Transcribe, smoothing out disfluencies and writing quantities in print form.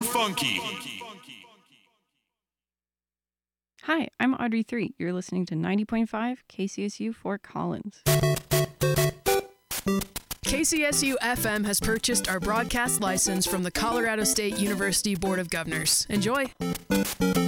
funky. Hi, I'm Audrey 3. You're listening to 90.5 KCSU Fort Collins. KCSU FM has purchased our broadcast license from the Colorado State University Board of Governors. Enjoy!